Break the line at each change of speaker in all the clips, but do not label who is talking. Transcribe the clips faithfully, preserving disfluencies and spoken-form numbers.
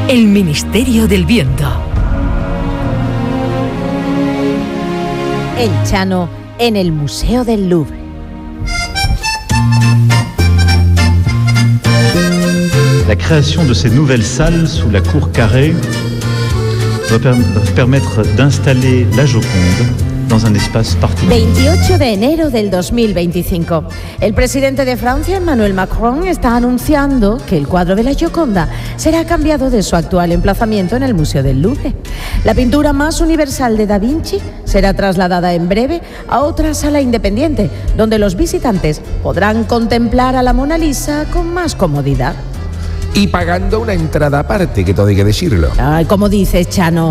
El Ministerio del Viento.
El Chano en el Museo del Louvre.
La création de ces nouvelles salles sous la cour carrée va, per- va permettre d'installer la Joconde dans un espace particulier.
veintiocho de enero del dos mil veinticinco. El presidente de Francia, Emmanuel Macron, está anunciando que el cuadro de la Gioconda será cambiado de su actual emplazamiento en el Museo del Louvre. La pintura más universal de Da Vinci será trasladada en breve a otra sala independiente, donde los visitantes podrán contemplar a la Mona Lisa con más comodidad.
Y pagando una entrada aparte, que todo hay que decirlo.
Ay, como dices, Chano.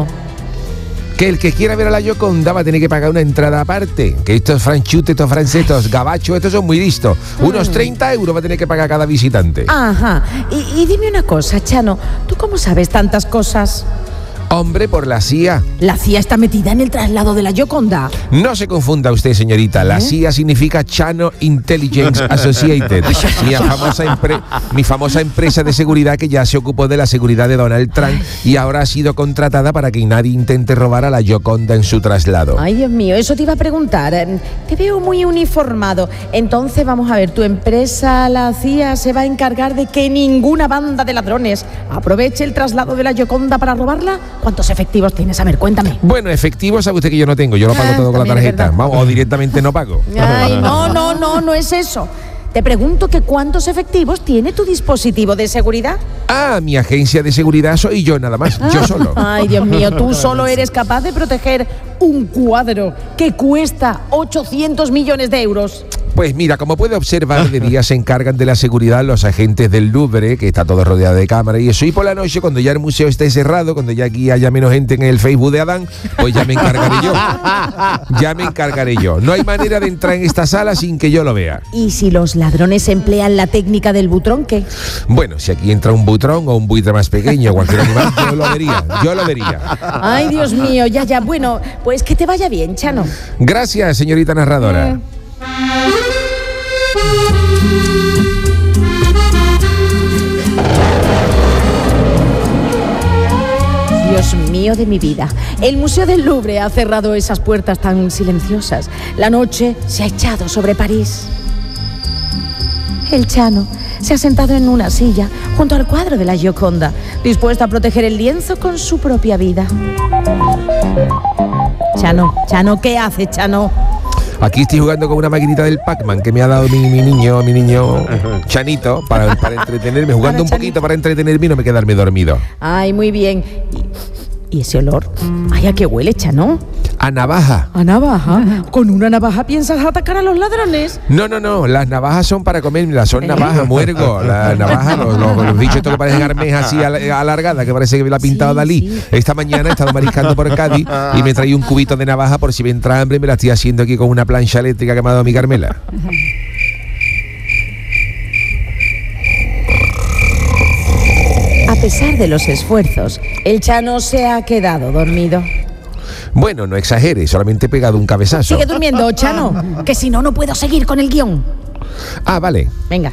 Que el que quiera ver a la Gioconda va a tener que pagar una entrada aparte. Que estos franchutes, estos francetos, gabachos, estos son muy listos. Unos treinta euros va a tener que pagar cada visitante.
Ajá. Y, y dime una cosa, Chano. ¿Tú cómo sabes tantas cosas?
Hombre, por la C I A.
La C I A está metida en el traslado de la Gioconda.
No se confunda usted, señorita. La C I A significa Chano Intelligence Associated. mi, famosa empre- mi famosa empresa de seguridad que ya se ocupó de la seguridad de Donald Trump y ahora ha sido contratada para que nadie intente robar a la Gioconda en su traslado.
Ay, Dios mío, eso te iba a preguntar. Te veo muy uniformado. Entonces, vamos a ver, tu empresa, la C I A, se va a encargar de que ninguna banda de ladrones aproveche el traslado de la Gioconda para robarla. ¿Cuántos efectivos tienes? A ver, cuéntame.
Bueno, efectivo sabe usted que yo no tengo. Yo lo pago
Ah,
todo con la
también es
tarjeta.
verdad.
Vamos, o directamente no pago.
Ay, no, no, no, no es eso. Te pregunto que cuántos efectivos tiene tu dispositivo de seguridad.
Ah, mi agencia de seguridad soy yo nada más. Yo solo.
Ay, Dios mío, tú solo eres capaz de proteger un cuadro que cuesta ochocientos millones de euros.
Pues mira, como puede observar, de día se encargan de la seguridad los agentes del Louvre, que está todo rodeado de cámaras y eso. Y por la noche, cuando ya el museo esté cerrado, cuando ya aquí haya menos gente en el Facebook de Adán, pues ya me encargaré yo. Ya me encargaré yo. No hay manera de entrar en esta sala sin que yo lo vea.
¿Y si los ladrones emplean la técnica del butrón, qué?
Bueno, si aquí entra un butrón o un buitre más pequeño o cualquier animal, yo lo vería, yo lo vería.
Ay, Dios mío, ya, ya. Bueno, pues que te vaya bien, Chano.
Gracias, señorita narradora.
Mm. Dios mío de mi vida. El Museo del Louvre ha cerrado esas puertas tan silenciosas. La noche se ha echado sobre París. El Chano se ha sentado en una silla junto al cuadro de la Gioconda, dispuesto a proteger el lienzo con su propia vida. Chano, Chano, ¿qué hace, Chano?
Aquí estoy jugando con una maquinita del Pac-Man que me ha dado mi, mi niño, mi niño Chanito, para, para entretenerme, jugando un poquito para entretenerme y no me quedarme dormido.
Ay, muy bien. ¿Y, y ese olor? Ay, ¿a qué huele, Chano?
A navaja.
¿A navaja? ¿Con una navaja piensas atacar a los ladrones?
No, no, no, las navajas son para comérmelas, son navajas, muergo. Las navajas, los, los, los bichos estos que parecen armejas así al- alargadas, que parece que me la ha pintado
Sí,
Dalí.
sí.
Esta mañana he estado mariscando por Cádiz y me traí un cubito de navaja por si me entra hambre y me la estoy haciendo aquí con una plancha eléctrica que me ha dado mi Carmela.
A pesar de los esfuerzos, el Chano se ha quedado dormido.
Bueno, no exagere, solamente he pegado un cabezazo.
Sigue durmiendo, Chano, que si no, no puedo seguir con el guión.
Ah, vale.
Venga.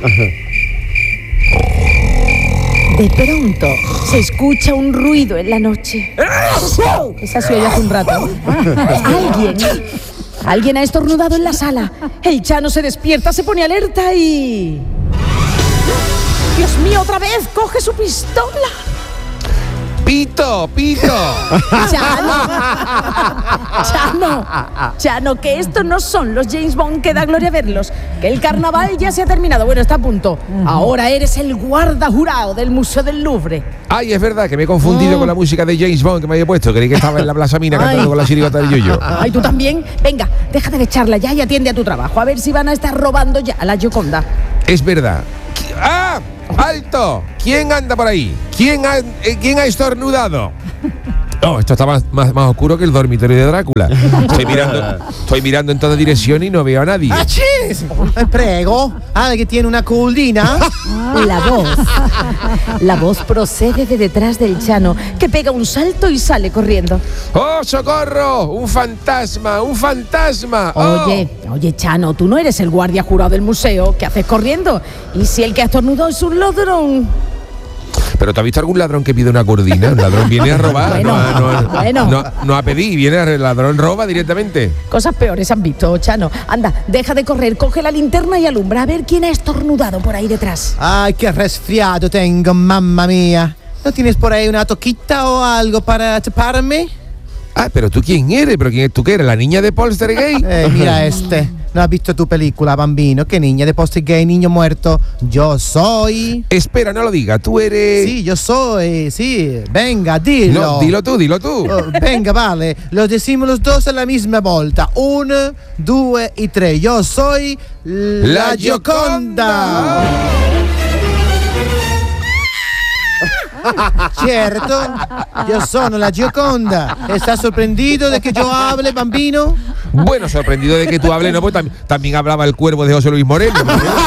De pronto se escucha un ruido en la noche. Esa se oye hace un rato. Alguien, alguien ha estornudado en la sala. El Chano se despierta, se pone alerta y... ¡Dios mío, otra vez! ¡Coge su pistola!
¡Pito, pito!
Chano, Chano, Chano, que estos no son los James Bond que da gloria verlos, que el carnaval ya se ha terminado, bueno, está a punto. Ahora eres el guarda jurado del Museo del Louvre.
Ay, es verdad que me he confundido
Oh.
con la música de James Bond que me había puesto. Creí que estaba en la Plaza Mina cantando
Ay.
con la chirigota del Yoyo.
Ay, tú también. Venga, deja de echarla ya y atiende a tu trabajo, a ver si van a estar robando ya a la Gioconda.
Es verdad. ¡Ah! ¡Alto! ¿Quién anda por ahí? ¿Quién ha, eh, ¿quién ha estornudado? No, esto está más, más, más oscuro que el dormitorio de Drácula. Estoy mirando, estoy mirando en toda dirección y no veo a nadie.
¡Achis! Eh, Prego, ¿alguien tiene una culdina?
La voz, la voz procede de detrás del Chano, que pega un salto y sale corriendo.
¡Oh, socorro! ¡Un fantasma! ¡Un fantasma! ¡Oh!
Oye, oye, Chano, tú no eres el guardia jurado del museo. ¿Qué haces corriendo? ¿Y si el que ha estornudado es un ladrón?
Pero ¿tú has visto algún ladrón que pide una cordina? El ladrón viene a robar,
Bueno,
no, a, no, a,
bueno.
no, no a pedir, viene a, el ladrón roba directamente.
Cosas peores han visto, Chano. Anda, deja de correr, coge la linterna y alumbra a ver quién ha estornudado por ahí detrás.
Ay, qué resfriado tengo, mamma mía. ¿No tienes por ahí una toquita o algo para taparme?
Ah, pero ¿tú quién eres? ¿Pero quién, tú qué eres? ¿La niña de Poltergeist?
Eh, mira este. ¿No has visto tu película, bambino? ¿Qué niña de Poltergeist, niño muerto? Yo soy...
Espera, no lo digas, tú eres...
Sí, yo soy, sí. Venga, dilo.
No, dilo tú, dilo tú.
Oh, venga, vale. Lo decimos los dos a la misma volta. Uno, due y tre. Yo soy la,
La
Gioconda. Certo, yo sono la Gioconda. ¿Estás sorprendido de que yo hable, bambino?
Bueno, sorprendido de que tú hables, no, pues tam- también hablaba el cuervo de José Luis Moreno.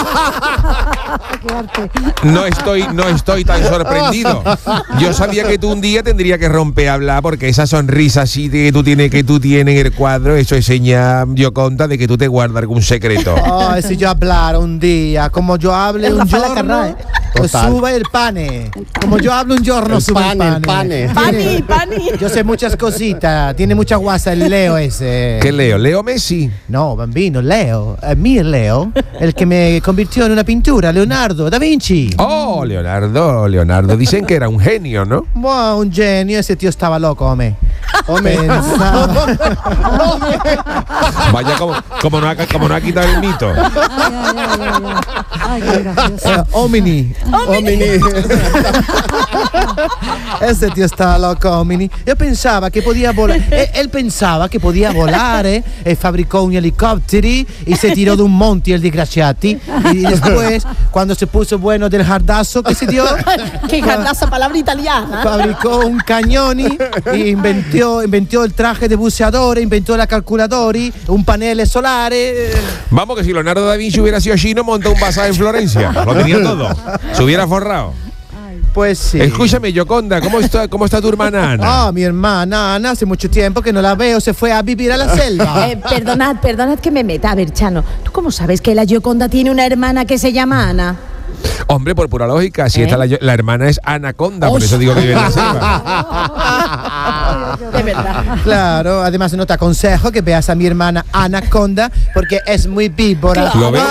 No estoy, no estoy tan sorprendido. Yo sabía que tú un día tendría que romper a hablar, porque esa sonrisa así que tú tienes, que tú tienes en el cuadro, eso es señal, Gioconda, de que tú te guardas algún secreto.
Ay, si yo hablara un día, como yo hable
Es
un
Rafael
giorno,
Carrà, ¿eh?
pues
Total.
suba el pane. Como yo hablo un giorno,
El
sube
pane,
el
el
pane.
pane.
Pani, pani.
Yo sé muchas cositas, tiene mucha guasa el Leo ese.
¿Qué leo? ¿Leo Messi?
No, bambino, Leo, eh, mi Leo, el que me convirtió en una pintura, Leonardo da Vinci.
Oh, Leonardo, Leonardo. Dicen que era un genio, ¿no?
Buah, un genio, ese tío estaba loco, hombre.
Hombre.
Pensaba-
Vaya, como, como, no, ha, como no ha quitado el mito.
Eh, Omini.
Omini.
Ese tío estaba loco, Omini. Yo pensaba que podía volar. Él, él pensaba que podía volare e fabricó un helicóptero y se tiró de un monte el desgraciati. Y después, cuando se puso bueno del jardazo, ¿qué se dio?
Qué esa palabra italiana.
Fabricó un cañón y inventó, inventó el traje de buceador, inventó la calculadora, un panel solar.
Vamos, que si Leonardo da Vinci hubiera sido chino, montó un bazar en Florencia. Lo tenía todo. Se hubiera forrado.
Pues sí.
Escúchame, Gioconda, ¿cómo está, cómo está tu hermana Ana?
Ah, mi hermana Ana, hace mucho tiempo que no la veo, se fue a vivir a la selva.
Eh, perdonad, perdonad que me meta. A ver, Chano, ¿tú cómo sabes que la Gioconda tiene una hermana que se llama Ana?
Hombre, por pura lógica, si
¿Eh?
esta la, la hermana es Anaconda, por
Os-
eso digo que vive en la selva.
De verdad.
Claro, además no te aconsejo que veas a mi hermana Anaconda porque es muy víbora.
Lo ves, lo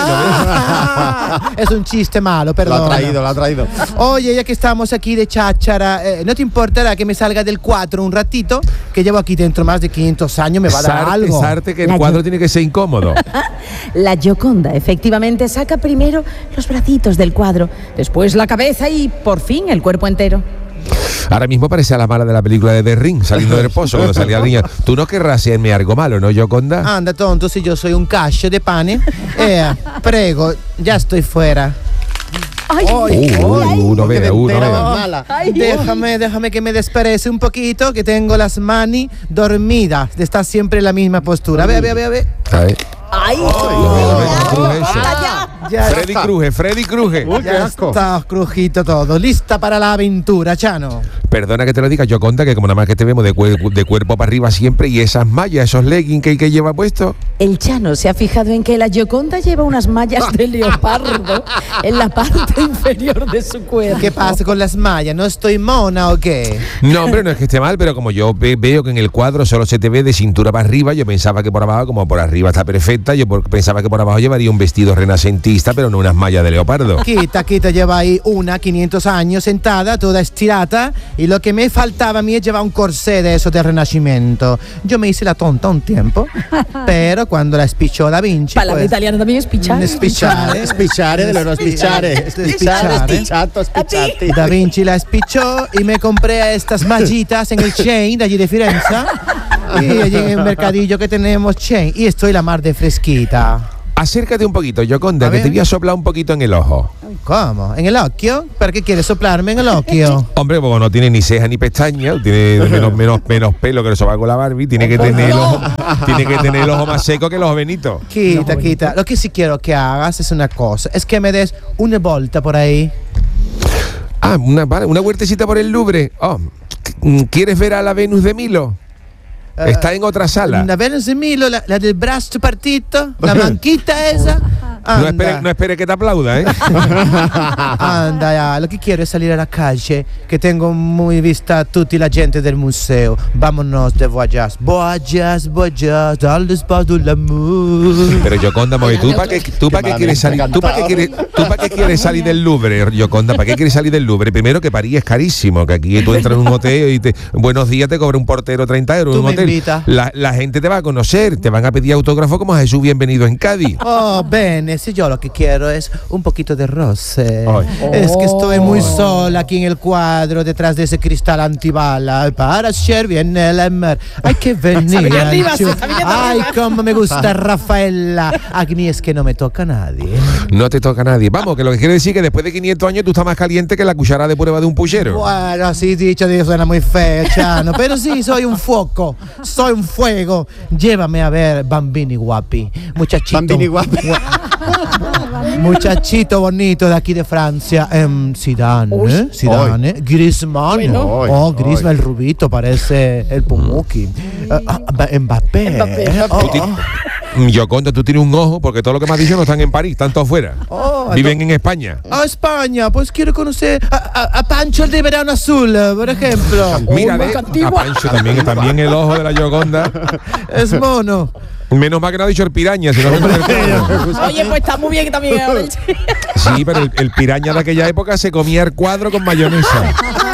Ah, es un chiste malo,
Lo
perdón.
ha traído, lo ha traído.
Oye, ya que estamos aquí de cháchara, eh, ¿no te importará que me salga del cuadro un ratito? Que llevo aquí dentro más de quinientos años, me va a dar
Sarte,
algo.
sarte, que el
La
cuadro
Gio-
tiene que ser incómodo.
La Gioconda efectivamente saca primero los bracitos del cuadro, después la cabeza y por fin el cuerpo entero.
Ahora mismo parece a la mala de la película de The Ring, saliendo del pozo, cuando salía la niña. Tú no querrás hacerme algo malo, ¿no, Gioconda?
Anda, tonto, si yo soy un cacho de pane. Eh, prego, ya estoy fuera.
Ay,
Uh, uh, uno
Porque
vea,
de
uno
entera
vea.
más mala.
ay,
Déjame, déjame que me desperece un poquito, que tengo las manos dormidas, de estar siempre en la misma postura. A ver, a ver, a ver, a ver.
A ver.
ay,
Lo veo, lo veo, cruje eso.
Ya,
Freddy Cruje, Freddy Cruje.
Uy, qué
ya
asco.
está crujito todo. Lista para la aventura, Chano.
Perdona que te lo diga, Gioconda, que como nada más que te vemos de, cuer- de cuerpo para arriba siempre, y esas mallas, esos leggings que, que lleva puesto.
El Chano se ha fijado en que la Gioconda lleva unas mallas de leopardo en la parte inferior de su cuerpo.
¿Qué pasa con las mallas? ¿No estoy mona o qué?
No, hombre, no es que esté mal, pero como yo ve- veo que en el cuadro solo se te ve de cintura para arriba, yo pensaba que por abajo, como por arriba está perfecta, yo por- pensaba que por abajo llevaría un vestido renacentista, pero no unas mallas de leopardo.
Quita, quita, lleva ahí una, quinientos años sentada, toda estirada, y lo que me faltaba a mí es llevar un corsé de eso del Renacimiento. Yo me hice la tonta un tiempo, pero cuando la espichó Da Vinci,
Palabra
pues,
italiana también es pichar.
Spichare.
Spicciare de los spicciare.
Spichare.
Spicciare, spicciato, spicciati.
Da Vinci la espichó y me compré estas mallitas en el Chain de allí de Firenze. Y allí en el mercadillo que tenemos Chain. Y estoy la mar de fresquita.
Acércate un poquito, Gioconda,
A
que
ver.
te voy a soplar un poquito en el ojo.
¿Cómo? ¿En el occhio? ¿Para qué quieres soplarme en el occhio?
Hombre, porque no tiene ni ceja ni pestaña, tiene menos, menos, menos pelo que el sobaco la Barbie, tiene que tener el ojo, tiene que tener el ojo más seco que los Benito.
Quita, quita. Lo que sí quiero que hagas es una cosa. Es que me des una volta por ahí.
Ah, una, vale, una huertecita por el Louvre. Oh, ¿quieres ver a la Venus de Milo? Está en otra sala.
La Venus de Milo, la, la del brazo partito, la manquita esa.
No espere, no espere que te aplauda, ¿eh?
Anda, ya, lo que quiero es salir a la calle, que tengo muy vista a toda la gente del museo. Vámonos de voyage. Voyage, voyage, al despacio del amor.
Pero Yoconda, Moy, ¿tú para qué, tú pa qué quieres salir? ¿Tú para qué quieres, tú pa qué quieres salir del Louvre, Yoconda? ¿Para qué quieres salir del Louvre? Primero que París es carísimo, que aquí tú entras en un hotel y te, buenos días, te cobra un portero treinta euros en un hotel. La, la gente te va a conocer, te van a pedir autógrafo como a Jesús Bienvenido en Cádiz.
Oh, bene, si yo lo que quiero es un poquito de roce. Oh. Es que estoy muy sola aquí en el cuadro, detrás de ese cristal antibala. Para ser bien el amor, hay que venir. Ay, cómo me gusta Rafaela. A mí es que no me toca nadie.
No te toca nadie. Vamos, que lo que quiere decir que después de quinientos años tú estás más caliente que la cuchara de prueba de un puchero.
Bueno, así dicho, suena muy feo, Chano. Pero sí, soy un foco, soy un fuego. Llévame a ver Bambini Guapi. Muchachito.
Bambini Guapi.
Muchachito bonito de aquí de Francia. Um, Zidane, ¿eh? Zidane, ¿eh? Griezmann. Bueno. Oh, Griezmann, el rubito, parece el Pumuki. Mm. Uh, Mbappé.
Mbappé.
Oh, oh.
Yoconda, tú tienes un ojo porque todo lo que me has dicho no están en París, tanto afuera. Oh, Viven en España.
A España, pues quiero conocer a, a, a Pancho el de Verano Azul, por ejemplo.
Mira, oh, de, a Pancho también, también el ojo de la Yoconda.
Es mono.
Menos mal que no ha dicho el piraña, si no me
Oye, pues está muy bien también.
Sí, pero el, el piraña de aquella época se comía el cuadro con mayonesa.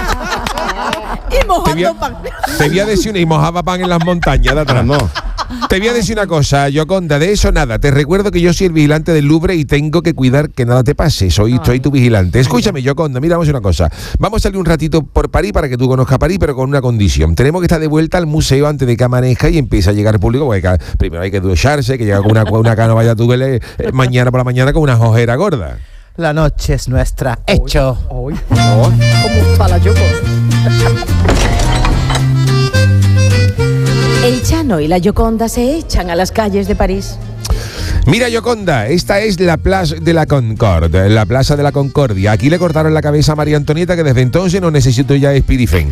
Y mojando pan.
Te voy a decir una, y mojaba pan en las montañas de atrás. No. Te voy a decir una cosa, Yoconda, de eso nada. Te recuerdo que yo soy el vigilante del Louvre y tengo que cuidar que nada te pase. Soy, soy tu vigilante. Escúchame, Yoconda, mira, vamos a hacer una cosa. Vamos a salir un ratito por París para que tú conozcas París, pero con una condición. Tenemos que estar de vuelta al museo antes de que amanezca y empiece a llegar el público. Porque primero hay que ducharse, que llega con una, una cano vaya tú eh, mañana por la mañana con una ojera gorda.
La noche es nuestra. Hecho.
Hoy. ¿Cómo está la Yoconda? El Chano y la Yoconda se echan a las calles de París.
Mira, Yoconda, esta es la Plaza de la Concorde, la Plaza de la Concordia. Aquí le cortaron la cabeza a María Antonieta, que desde entonces no necesito ya Spirifen.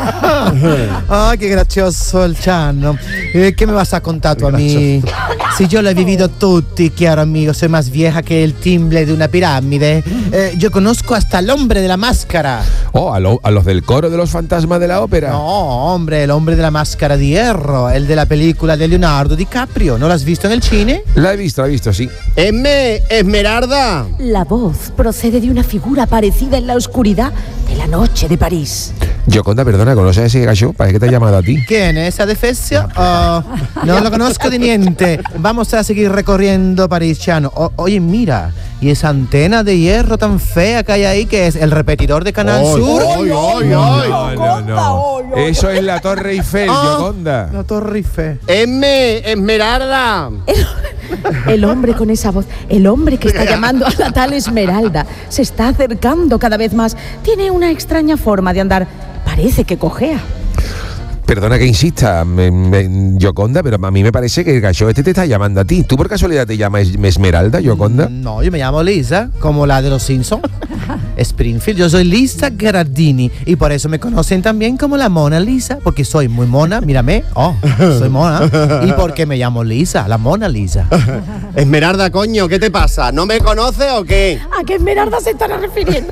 Ay, qué gracioso el Chano. Eh, ¿Qué me vas a contar tú a mí? Si yo lo he vivido tutti, chiaro amigo, soy más vieja que el timbre de una pirámide. Eh, yo conozco hasta el hombre de la máscara.
Oh, a, lo, a los del coro de los fantasmas de la ópera.
No, hombre, el hombre de la máscara de hierro, el de la película de Leonardo DiCaprio. ¿No lo has visto en el cine?
La he visto, la he visto, sí.
Esme, Esmeralda.
La voz procede de una figura aparecida en la oscuridad de la noche de París.
Yoconda, perdona, ¿conoces a ese gallo? Parece que te ha llamado a ti.
¿Quién es? ¿Esa defesia? Oh, no lo conozco de niente. Vamos a seguir recorriendo París, Chano. O, oye, mira, y esa antena de hierro tan fea que hay ahí, que es el repetidor de Canal
oh,
Sur.
Oh, oh, oh,
no, no, no. Eso es la Torre Eiffel, oh, Yoconda.
La Torre Eiffel.
Esme, Esmeralda.
El, el hombre con esa voz, el hombre que está llamando a la tal Esmeralda, se está acercando cada vez más. Tiene una extraña forma de andar. Parece que cojea.
Perdona que insista, me, me, Yoconda, pero a mí me parece que el gallo este te está llamando a ti. ¿Tú por casualidad te llamas Esmeralda, Yoconda?
No, yo me llamo Lisa, como la de los Simpsons. Springfield, yo soy Lisa Gherardini y por eso me conocen también como la Mona Lisa, porque soy muy mona, mírame, oh, soy mona. Y porque me llamo Lisa, la Mona Lisa.
Esmeralda, coño, ¿qué te pasa? ¿No me conoces o qué?
¿A qué Esmeralda se estará refiriendo?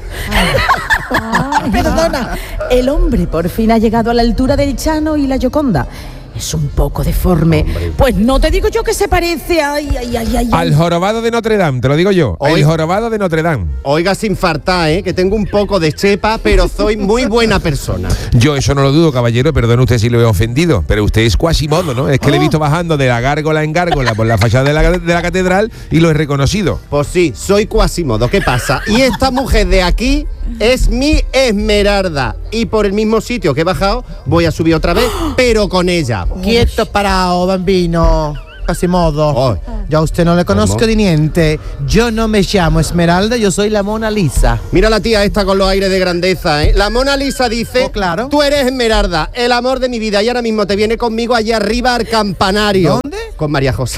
Perdona, el hombre por fin ha llegado a la altura del Chano y la Yoconda. Es un poco deforme. Hombre. Pues no te digo yo que se parece a... Ay, ay, ay, ay.
Al jorobado de Notre Dame, te lo digo yo. Oiga, el jorobado de Notre Dame.
Oiga, sin fartar, ¿eh? Que tengo un poco de chepa, pero soy muy buena persona.
Yo eso no lo dudo, caballero. Perdone usted si lo he ofendido, pero usted es Quasimodo, ¿no? Es que oh. le he visto bajando de la gárgola en gárgola por la fachada de la, de la catedral y lo he reconocido.
Pues sí, soy Quasimodo. ¿Qué pasa? Y esta mujer de aquí es mi Esmeralda. Y por el mismo sitio que he bajado, voy a subir otra vez, pero con ella.
Quieto parado, bambino. Quasimodo. Oh. Yo a usted no le conozco ¿Cómo? de niente. Yo no me llamo Esmeralda, yo soy la Mona Lisa.
Mira la tía esta con los aires de grandeza, ¿eh? La Mona Lisa dice,
oh, claro.
Tú eres Esmeralda, el amor de mi vida, y ahora mismo te viene conmigo allá arriba al campanario.
¿Dónde?
Con María José.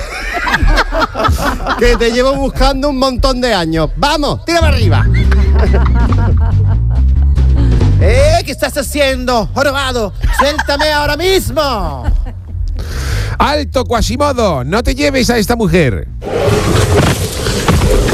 Que te llevo buscando un montón de años. ¡Vamos, tira para arriba!
¡Eh! ¿Qué estás haciendo, jorobado? ¡Suéltame ahora mismo!
¡Alto, Quasimodo! ¡No te lleves a esta mujer!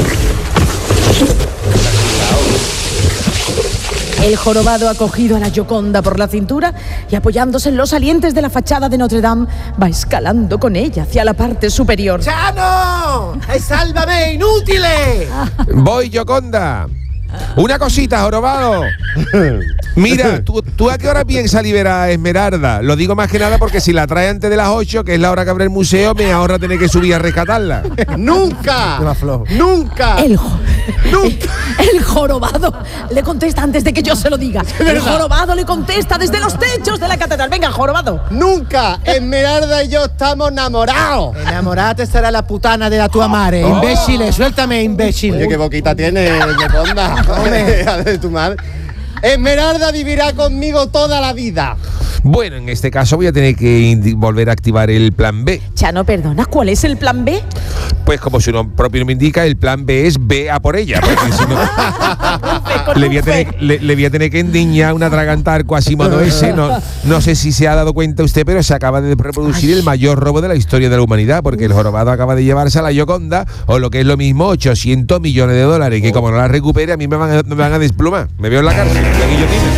El jorobado ha cogido a la Gioconda por la cintura y apoyándose en los salientes de la fachada de Notre Dame, va escalando con ella hacia la parte superior.
¡Chano! ¡Eh, ¡Sálvame, inútile!
Voy, Gioconda. Una cosita, jorobado. Mira, ¿tú, ¿tú a qué hora piensas liberar a Esmeralda? Lo digo más que nada porque si la trae antes de las ocho, que es la hora que abre el museo, me ahorra tener que subir a rescatarla.
¡Nunca!
Te va flojo.
¡Nunca!
El, jo-
¡Nunca!
el jorobado le contesta antes de que yo se lo diga. El jorobado le contesta desde los techos de la catedral. Venga, jorobado.
¡Nunca! Esmeralda y yo estamos enamorados.
Enamorate será la putana de la tua madre. Imbécile, suéltame, imbécil.
Oye, qué boquita tiene, Gioconda.
Hombre.
A de tu madre. Esmeralda vivirá conmigo toda la vida.
Bueno, en este caso voy a tener que indi- volver a activar el plan B.
Chano, perdona, ¿cuál es el plan B?
Pues como su nombre propio me indica, el plan B es ve a por ella. Porque si no, le, voy a tener, le, le voy a tener que endiñar un atragantar Quasimodo ese. No, no sé si se ha dado cuenta usted, pero se acaba de reproducir el mayor robo de la historia de la humanidad, porque el jorobado acaba de llevarse a la Gioconda, o lo que es lo mismo, ochocientos millones de dólares, que como no la recupere, a mí me van a, me van a desplumar. Me veo en la cárcel, la guillotina.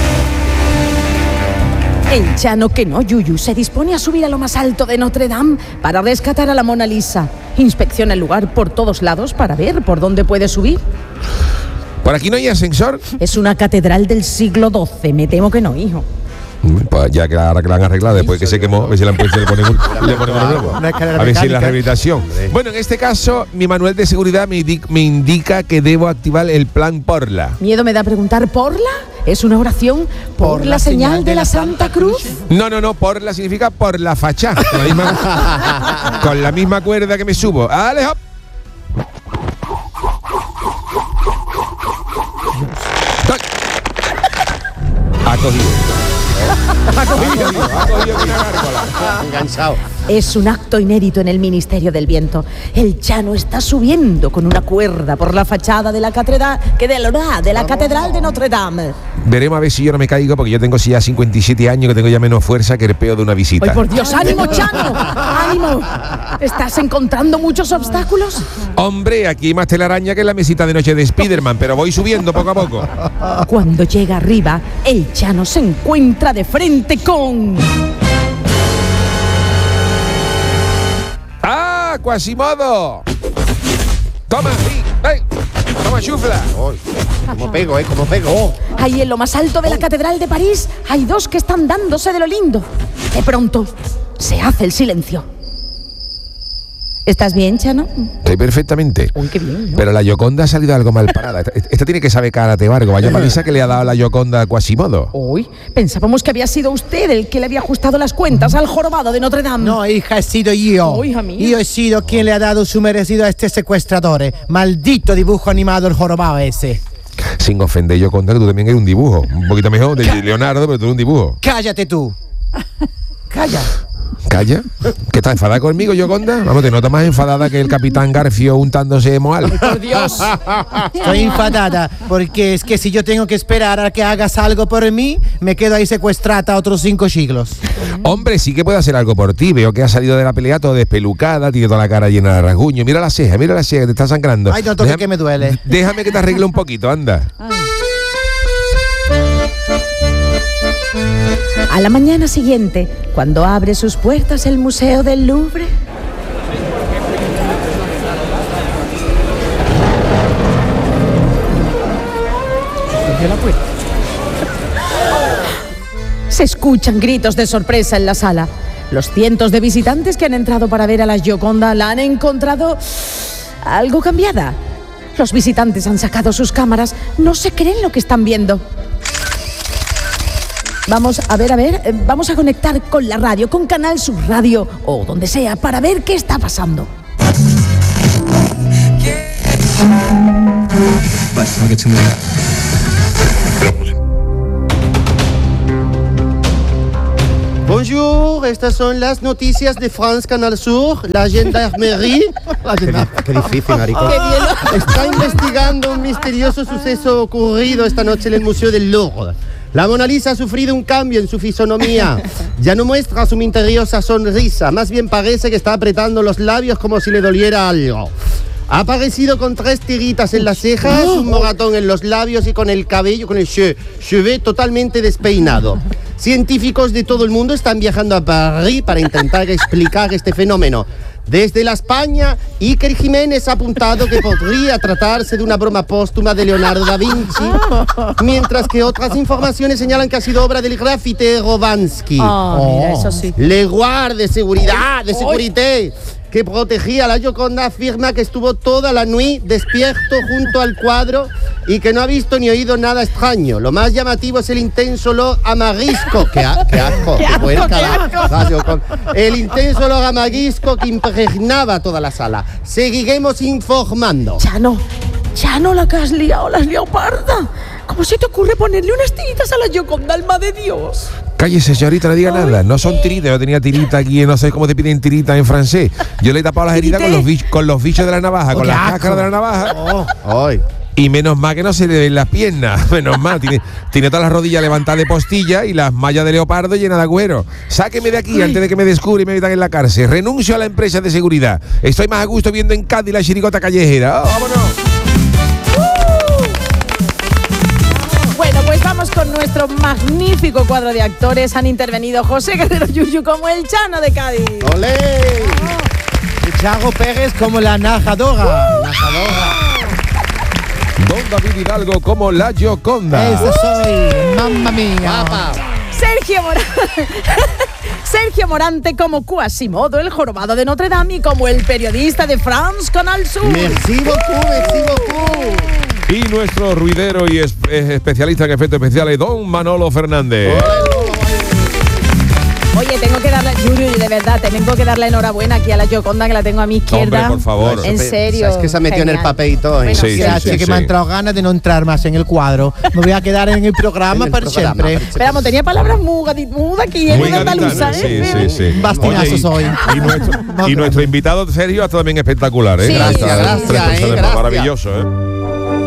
El Chano, que no, Yuyu, se dispone a subir a lo más alto de Notre Dame para rescatar a la Mona Lisa. Inspecciona el lugar por todos lados para ver por dónde puede subir.
¿Por aquí no hay ascensor?
Es una catedral del siglo doce, me temo que no, hijo.
Pues ya que ahora que la han arreglado, después que se quemó, a ver si la han puesto y le ponemos un, le ponemos uno nuevo.
Una escalera
A ver si es la
mecánica.
rehabilitación. Bueno, en este caso, mi manual de seguridad me, indi- me indica que debo activar el plan Porla.
Miedo me da preguntar, ¿porla? ¿Es una oración por, la, señal de la Santa Cruz?
No, no, no, Porla significa por la facha. Con la misma, con la misma cuerda que me subo. ¡Ale, hop! Ha cogido. Ha cogido, ha cogido con una gárgola.
Enganchado.
Es un acto inédito en el Ministerio del Viento. El Chano está subiendo con una cuerda por la fachada de la catedral, que de la, de la catedral de Notre Dame.
Veremos a ver si yo no me caigo, porque yo tengo ya cincuenta y siete años, que tengo ya menos fuerza que el peo de una visita.
¡Ay, por Dios! ¡Ánimo, Chano! ¡Ánimo! ¿Estás encontrando muchos obstáculos?
Hombre, aquí hay más telaraña que en la mesita de noche de Spiderman, pero voy subiendo poco a poco.
Cuando llega arriba, el Chano se encuentra de frente con...
¡Ah, Quasimodo! ¡Toma, sí! ¡Ey! ¡Toma, chufla!
Ay, como pego, ¿eh? Como pego.
Ahí en lo más alto de la Catedral de París hay dos que están dándose de lo lindo. De pronto, se hace el silencio. ¿Estás bien, Chano?
Estoy perfectamente.
Uy, qué bien, ¿no?
Pero la Gioconda ha salido algo mal parada. Esta, esta tiene que saber karate o algo. Vaya paliza que le ha dado la Gioconda a Quasimodo.
Uy, pensábamos que había sido usted el que le había ajustado las cuentas al jorobado de Notre Dame.
No, hija, he sido yo.
Oh, hija mía.
Yo he sido quien le ha dado su merecido a este secuestrador. Maldito dibujo animado el jorobado ese.
Sin ofender, Gioconda, que tú también eres un dibujo. Un poquito mejor de Leonardo, pero tú eres un dibujo.
Cállate tú. Calla.
¿Calla? ¿Que estás enfadada conmigo, Gioconda? Vamos, te notas más enfadada que el capitán Garfio untándose de moal.
Por Dios.
Estoy enfadada porque es que si yo tengo que esperar a que hagas algo por mí, me quedo ahí secuestrada otros cinco siglos.
Hombre, sí que puedo hacer algo por ti. Veo que has salido de la pelea todo despelucada, tiene toda la cara llena de rasguños. Mira la ceja, mira la ceja, te está sangrando.
Ay, no toques que me duele.
Déjame que te arregle un poquito, anda.
A la mañana siguiente, cuando abre sus puertas el Museo del Louvre... Se escuchan gritos de sorpresa en la sala. Los cientos de visitantes que han entrado para ver a la Gioconda la han encontrado algo cambiada. Los visitantes han sacado sus cámaras, no se creen lo que están viendo. Vamos a ver, a ver, eh, vamos a conectar con la radio, con Canal Sur Radio o donde sea, para ver qué está pasando.
Bonjour, estas son las noticias de France Canal Sur. La gendarmerie. Qué difícil, maricón.
Qué bien.
Está investigando un misterioso suceso ocurrido esta noche en el Museo del Louvre. La Mona Lisa ha sufrido un cambio en su fisonomía. Ya no muestra su misteriosa sonrisa, más bien parece que está apretando los labios como si le doliera algo. Ha aparecido con tres tiritas en las cejas, un moratón en los labios y con el cabello, con el che- cheveux totalmente despeinado. Científicos de todo el mundo están viajando a París para intentar explicar este fenómeno. Desde la España, Iker Jiménez ha apuntado que podría tratarse de una broma póstuma de Leonardo da Vinci, mientras que otras informaciones señalan que ha sido obra del grafitero Bansky.
Oh, mira, eso sí.
Le Guard de seguridad, de seguridad, que protegía a la Gioconda, afirma que estuvo toda la nuit despierto junto al cuadro y que no ha visto ni oído nada extraño. Lo más llamativo es el intenso olor a marisco. ¡Qué, a- qué asco! ¡Qué puerca la- la Gioconda. El intenso olor a marisco que impregnaba toda la sala. Seguiremos informando.
Chano, Chano, la que has liado, la has liado parda. ¿Cómo se te ocurre ponerle unas tiritas a la Gioconda, alma de Dios?
Cállese, señorita, no diga nada. No son tiritas. Yo tenía tirita aquí, no sé cómo te piden tirita en francés. Yo le he tapado las heridas con los, bich- con los bichos de la navaja, con
qué
las
asco.
cáscaras de la navaja.
Ay.
Y menos mal que no se le ven las piernas. Menos mal. Tiene, tiene todas las rodillas levantadas de postilla y las mallas de leopardo llenas de agüero. Sáqueme de aquí antes de que me descubra y me metan en la cárcel. Renuncio a la empresa de seguridad. Estoy más a gusto viendo en Cádiz la chirigota callejera. ¡Oh, vámonos!
Bueno, pues vamos con nuestro magnífico cuadro de actores. Han intervenido José Guerrero Yuyu como el Chano de Cádiz.
¡Olé!
Y Chago Pérez como la najadora.
Don David Hidalgo como la Gioconda.
Esa soy, mamma mía.
Papa.
Sergio Morante. Sergio Morante como Quasimodo, el jorobado de Notre Dame, y como el periodista de France Canal Sur.
Merci beaucoup, merci beaucoup.
Y nuestro ruidero y es- es especialista en efectos especiales, Don Manolo Fernández.
Oye, tengo que darle, Yuyu, de verdad, tengo que darle enhorabuena aquí a la Gioconda, que la tengo a mi izquierda.
Hombre, por favor.
En serio.
Es que se ha metido en el
genial.
papel y todo, ¿eh?
Bueno,
Sí,
sí,
sí,
Gracias,
sí,
que
sí.
me ha entrado ganas de no entrar más en el cuadro. Me voy a quedar en el programa
En el
para
programa,
siempre.
para
Esperamos, tenía palabras muy gadi- muy de aquí,
Muy
de andaluza,
gaditana,
¿eh?
sí, sí, sí.
Bastinazo
Oye, y-
soy.
Y nuestro, y nuestro invitado Sergio está también espectacular, ¿eh?
Sí,
Gracias,
Está-
gracias,
tres
eh,
personas,
gracias.
Maravilloso, ¿eh?